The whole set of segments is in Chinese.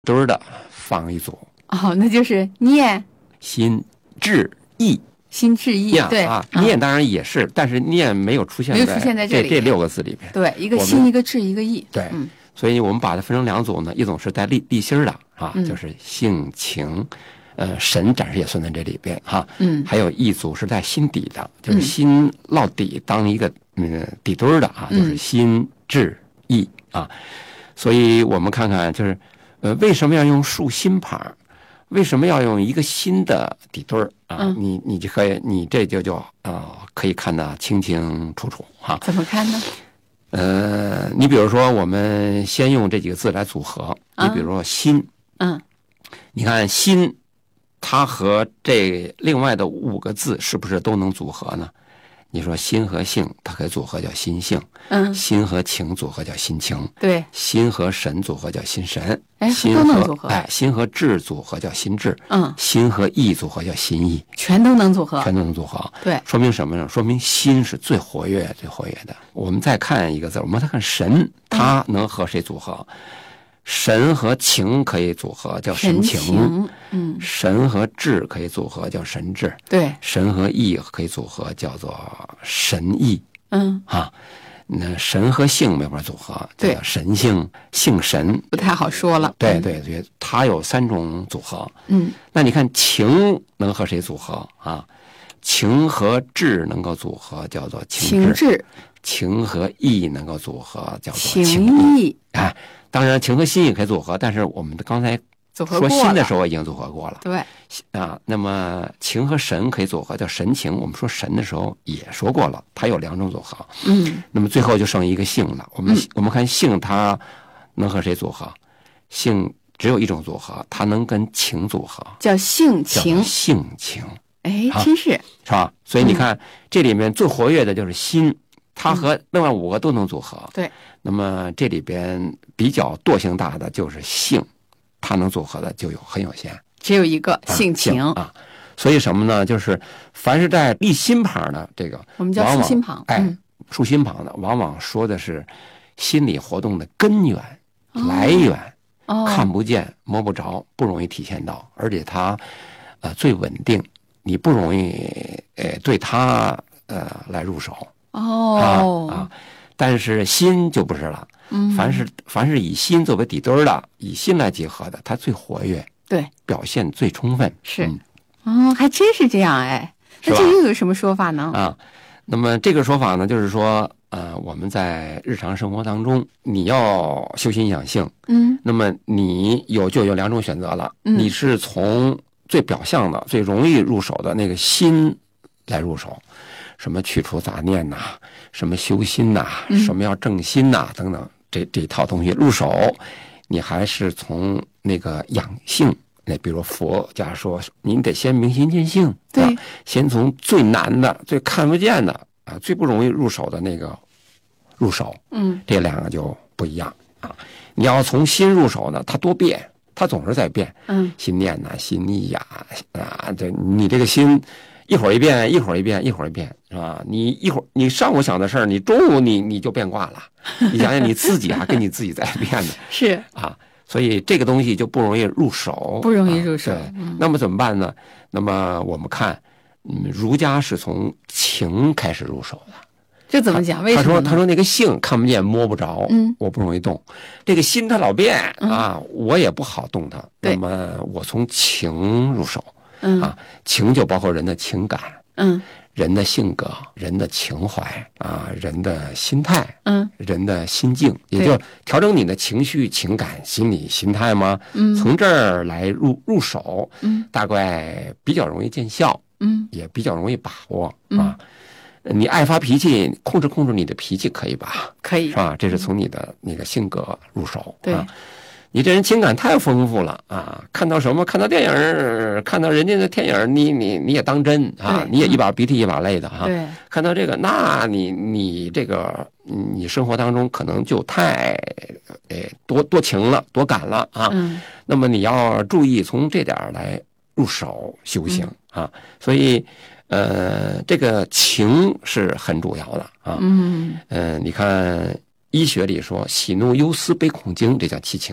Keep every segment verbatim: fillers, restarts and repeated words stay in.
堆的放一组。 哦，那就是念、 心、志、意。 心、志、意，对啊，念当然也是，嗯、但是念没有出现在没有出现在这里这这六个字里边。 对，一个心，一个志，一个意。 对， 嗯， 所以我们把它分成两组呢，一种是带立立心的啊， 嗯、 就是性情，呃，神暂时也算在这里边哈。 嗯， 还有一组是带心底的，就是心落底当一个嗯底堆的啊，就是心、志、意啊。所以我们看看，就是呃，为什么要用竖心旁？为什么要用一个新的底堆儿啊？ 嗯、 你你就可以，你这就就呃可以看得清清楚楚哈。 怎么看呢？ 呃，你比如说，我们先用这几个字来组合。你比如说“心”， 嗯， 你看“心”，它和这另外的五个字是不是都能组合呢？你说心和性，它可以组合叫心性； 嗯， 心和情组合叫心情； 对， 心和神组合叫心神。 哎， 心都能组合。 哎，心和志组合叫心志。 嗯， 心和意组合叫心意， 全都能组合， 全都能组合。 对， 说明什么呢？说明心是最活跃、最活跃的。我们再看一个字，我们再看神，它能和谁组合？嗯、神和情可以组合，叫神情。 神情，嗯， 神和志可以组合，叫神志。 对， 神和意可以组合，叫做神意。 嗯， 啊。那神和性没法组合，叫神性、性神， 不太好说了。 对对对，它有三种组合。 嗯， 那你看情能和谁组合啊？情和志能够组合，叫做情志；情和意能够组合，叫做情意。哎，当然情和心也可以组合，但是我们刚才说心的时候已经组合过了。 对啊，那么情和神可以组合，叫神情。我们说神的时候也说过了，它有两种组合。 嗯， 那么最后就剩一个性了。我们、嗯、我们看性，它能和谁组合？性只有一种组合，它能跟情组合， 叫性情。 性情， 哎，真是是吧？所以你看、嗯、这里面最活跃的就是心，它和另外五个都能组合。 对、嗯， 那么这里边比较惰性大的就是性。它能组合的就有很有限， 只有一个性情啊, 啊，所以什么呢？就是凡是在立心旁的这个， 我们叫竖心旁， 哎， 嗯、 竖心旁的，往往说的是心理活动的根源、哦、来源， 哦， 看不见、摸不着，不容易体现到，而且它呃最稳定，你不容易呃对它呃来入手， 哦啊啊，但是心就不是了。 嗯， 凡是凡是以心作为底堆的，以心来结合的，它最活跃， 对， 表现最充分。 是，嗯、哦，还真是这样哎。那这又有什么说法呢？ 啊，那么这个说法呢，就是说，呃，我们在日常生活当中，你要修心养性， 嗯， 那么你有就有两种选择了， 嗯、 你是从最表象的、最容易入手的那个心来入手。什么去除杂念呐、啊，什么修心呐、啊，什么要正心呐、啊，等等。这这套东西入手，你还是从那个养性，那比如佛家说，您得先明心见性， 对、啊， 先从最难的、最看不见的啊，最不容易入手的那个入手， 嗯， 这两个就不一样啊。你要从心入手呢，它多变，它总是在变， 嗯， 心念呐、啊，心意呀，啊，这你这个心。一会儿一变，一会儿一变，一会儿一变，是吧？你一会儿你上午想的事儿，你中午你你就变卦了。你想想你自己还跟你自己在变呢， 是啊，所以这个东西就不容易入手， 不容易入手。 啊、对、嗯，那么怎么办呢？那么我们看，嗯，儒家是从情开始入手的。 这怎么讲？为什么？ 他说：“他说那个性看不见摸不着， 嗯， 我不容易动。这个心它老变啊、 嗯， 我也不好动它。那么我从情入手。” 嗯啊，情就包括人的情感， 嗯， 人的性格，人的情怀啊，人的心态， 嗯， 人的心境，也就调整你的情绪、情感、心理、心态嘛。 嗯， 从这儿来入入手， 嗯， 大概比较容易见效， 嗯， 也比较容易把握嗯、 啊。你爱发脾气，控制控制你的脾气可以吧？ 可以， 是吧？这是从你的那个性格入手， 对。 啊你这人情感太丰富了啊！看到什么？看到电影，看到人家的电影，你你你也当真啊？你也一把鼻涕一把泪的哈、啊。 对， 看到这个，那你你这个你生活当中可能就太诶多多情了，多感了啊。 嗯。 那么你要注意从这点来入手修行、嗯、啊。所以呃，这个情是很主要的啊。 嗯。 呃，你看医学里说喜怒忧思悲恐惊，这叫七情。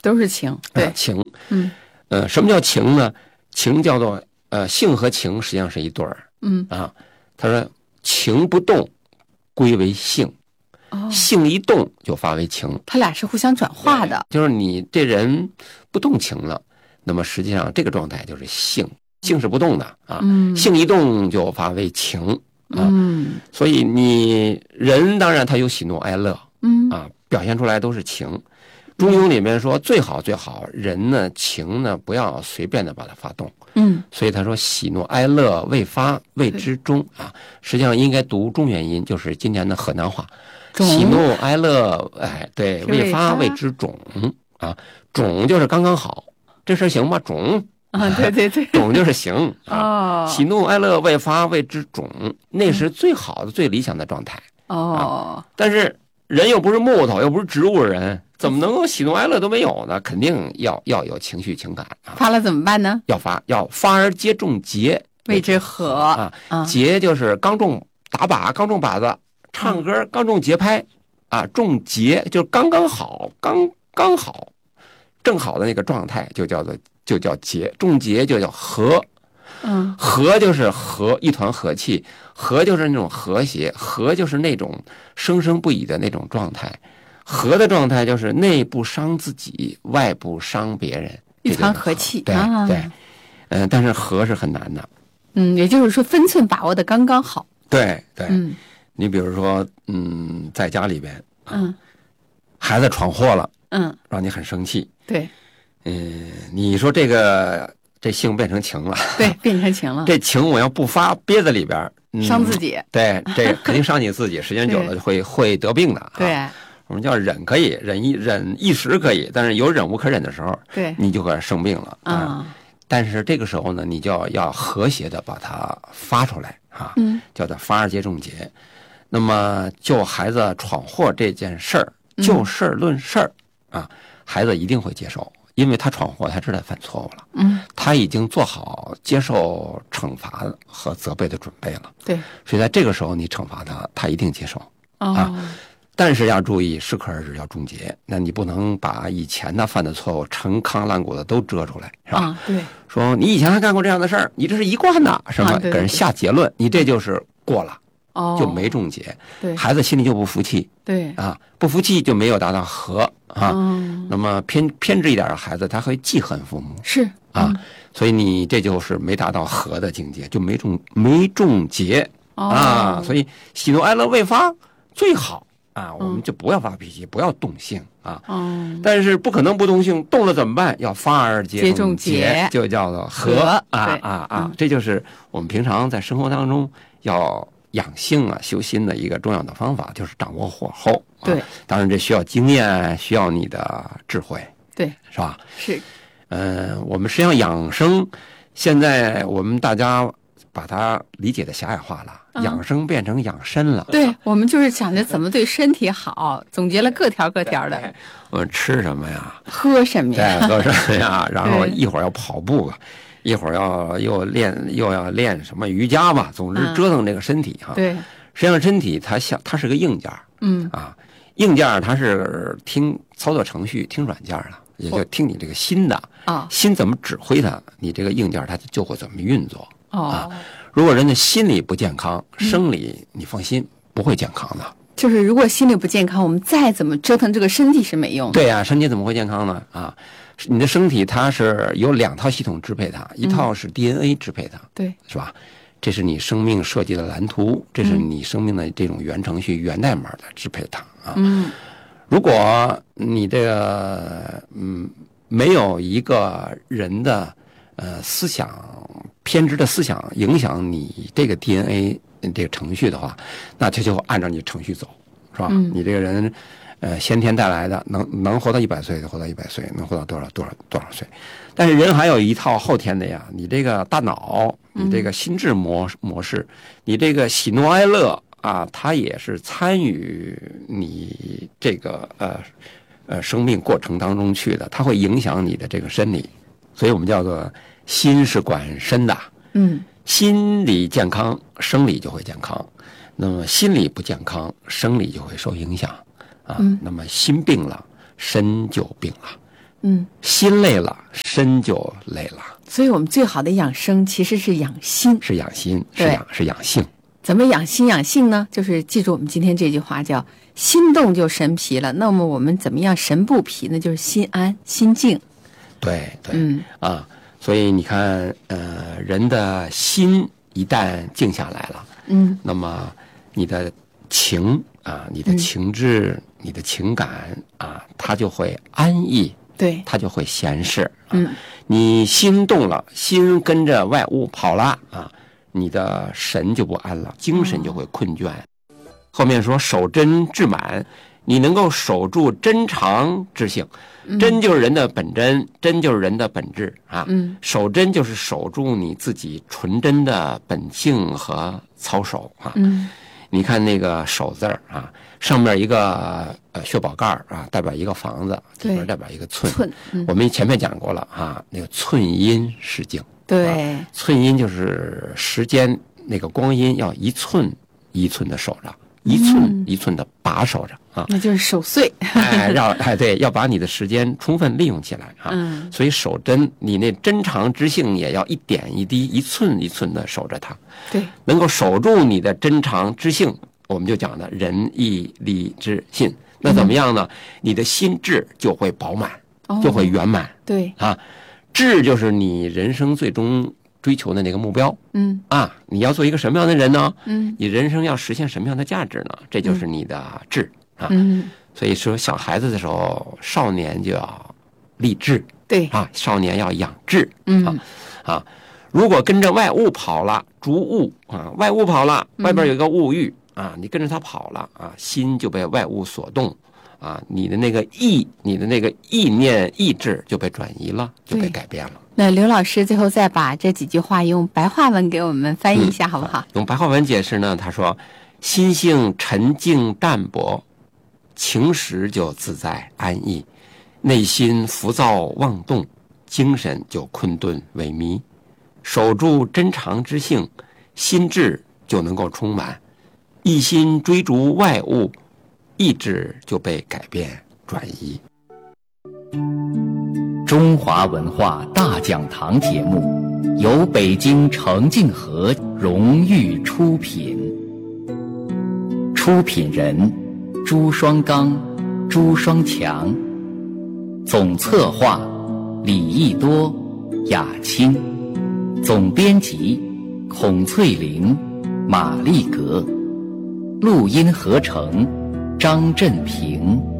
都是情，对、 呃、情， 嗯， 呃，什么叫情呢？情叫做呃性和情实际上是一对儿， 嗯啊，他说情不动归为性， 哦， 性一动就发为情， 它俩是互相转化的， 就是你这人不动情了，那么实际上这个状态就是性，性是不动的啊， 嗯， 性一动就发为情啊， 嗯， 所以你人当然他有喜怒哀乐， 嗯啊，表现出来都是情。中庸里面说最好最好人呢情呢不要随便的把它发动， 嗯， 所以他说喜怒哀乐未发谓之中啊，实际上应该读中原音，就是今年的河南话，喜怒哀乐，哎，对，未发谓之种啊，种就是刚刚好，这事行吗？种啊，对对对， 种就是行啊， 哦， 喜怒哀乐未发谓之种，那是最好的、最理想的状态哦、 啊，但是人又不是木头，又不是植物人，怎么能够喜怒哀乐都没有呢？肯定要要有情绪情感啊！ 发了怎么办呢？ 要发，要发而皆中节， 谓之和啊！节就是刚中打靶，刚中靶子；唱歌刚中节拍，啊，中节就是刚刚好，刚刚好，正好的那个状态，就叫做就叫节，中节就叫和。 嗯， 和就是和，一团和气，和就是那种和谐，和就是那种生生不已的那种状态。和的状态就是内部伤自己，外部伤别人， 一团和气。 对、啊、对，嗯、呃，但是和是很难的。 嗯，也就是说分寸把握的刚刚好。 对对， 嗯， 你比如说，嗯，在家里边， 嗯， 孩子闯祸了， 嗯， 让你很生气。 对， 嗯，你说这个这性变成情了， 对，变成情了。 这情我要不发，憋在里边，嗯、 伤自己。 对，这肯定伤你自己，时间久了会会得病的、啊。 对。 我们叫忍可以忍一忍一时可以，但是有忍无可忍的时候， 对， 你就会生病了啊、嗯。 但是这个时候呢，你就要要和谐的把它发出来啊， 嗯， 叫做发而皆中节。那么就孩子闯祸这件事儿，就事论事儿、嗯、啊，孩子一定会接受，因为他闯祸，他知道犯错误了， 嗯， 他已经做好接受惩罚和责备的准备了。 对， 所以在这个时候你惩罚他，他一定接受、 哦、 啊。但是要注意，适可而止，要终结。那你不能把以前他犯的错误陈糠烂谷的都遮出来，是吧？ 啊，对。 说你以前还干过这样的事儿，你这是一贯的，什么、啊、给人下结论，你这就是过了， 哦， 就没终结。 对， 孩子心里就不服气， 对啊，不服气就没有达到和啊。 嗯、 那么偏偏执一点的孩子，他会记恨父母， 是啊、嗯，所以你这就是没达到和的境界，就没终没终结、 哦、 啊。所以喜怒哀乐未发最好。啊，我们就不要发脾气，嗯、不要动性啊。 嗯。 但是不可能不动性，动了怎么办？要发而皆中节，就叫做和啊啊啊、嗯！这就是我们平常在生活当中要养性啊、修心的一个重要的方法，就是掌握火候。 对、 啊，当然这需要经验，需要你的智慧。 对， 是吧？ 是。 呃，我们实际上养生，现在我们大家把它理解的狭隘化了。养生变成养生了， 对，我们就是想着怎么对身体好，总结了各条各条的。 我们吃什么呀？ 喝什么呀？ 喝什么呀？然后一会儿要跑步，一会儿要又练又要练什么瑜伽吧。总之折腾这个身体哈、 嗯。对， 实际上身体它像它是个硬件， 嗯啊，硬件它是听操作程序听软件的，也就听你这个心的啊， 心怎么指挥它，你这个硬件它就会怎么运作啊。 如果人的心理不健康，生理你放心、嗯、不会健康的。 就是如果心理不健康，我们再怎么折腾这个身体是没用的。 对呀、啊，身体怎么会健康呢？啊，你的身体它是有两套系统支配它，一套是 D N A 支配它， 对、嗯， 是吧？这是你生命设计的蓝图，这是你生命的这种源程序、源代码的支配它啊。 嗯， 如果你这个嗯没有一个人的呃思想。偏执的思想影响你这个 D N A 这个程序的话，那它就按照你程序走，是吧？ 嗯、 你这个人，呃，先天带来的，能能活到一百岁就活到一百岁，能活到多少多少多少岁。但是人还有一套后天的呀，你这个大脑，你这个心智模模式，你这个喜怒哀乐啊，它也是参与你这个呃呃生命过程当中去的，它会影响你的这个生理，所以我们叫做。心是管身的， 嗯， 心理健康，生理就会健康；那么心理不健康，生理就会受影响啊。 嗯、 那么心病了，身就病了。 嗯， 心累了，身就累了。 所以我们最好的养生其实是养心， 是养心，是养是养性。 怎么养心养性呢？就是记住我们今天这句话，叫心动就神疲了。那么我们怎么样神不疲呢？就是心安心静。 对对， 嗯啊，所以你看，呃，人的心一旦静下来了， 嗯， 那么你的情啊，你的情志、嗯、你的情感啊，它就会安逸， 对， 它就会闲适。啊、 嗯， 你心动了，心跟着外物跑了啊。你的神就不安了，精神就会困倦。哦、后面说守真志满，你能够守住真常之性，嗯、真就是人的本真，真就是人的本质啊。 嗯， 守真就是守住你自己纯真的本性和操守啊。 嗯， 你看那个守字儿啊，上面一个呃血宝盖啊，代表一个房子，里边代表一个寸。 寸，嗯、 我们前面讲过了啊，那个寸阴是静。 对、 啊，寸阴就是时间那个光阴要一寸一寸的守着，一寸、嗯、一寸的把守着啊， 那就是守岁。 哎，让哎对，要把你的时间充分利用起来啊。 嗯， 所以守真，你那真常之性也要一点一滴、一寸一寸的守着它。 对， 能够守住你的真常之性，我们就讲的仁义礼智信。那怎么样呢？嗯、你的心智就会饱满， 哦、 就会圆满。 对啊。志就是你人生最终追求的那个目标， 嗯啊，你要做一个什么样的人呢？ 嗯， 你人生要实现什么样的价值呢？这就是你的志、 嗯、 啊。 嗯， 所以说小孩子的时候，少年就要立志， 对啊，少年要养志， 嗯啊啊，如果跟着外物跑了，逐物啊，外物跑了，外边有一个物欲、嗯、啊，你跟着他跑了啊，心就被外物所动。啊，你的那个意，你的那个意念、意志就被转移了，就被改变了。 那刘老师最后再把这几句话用白话文给我们翻译一下，好不好？ 嗯、用白话文解释呢，他说：心性沉静淡泊，情识就自在安逸；内心浮躁妄动，精神就困顿萎靡。守住真常之性，心智就能够充满；一心追逐外物，意志就被改变转移。 中华文化大讲堂节目由北京澄净河荣誉出品，出品人朱双刚、朱双强，总策划李益多、雅青，总编辑孔翠玲、马丽格，录音合成张振平。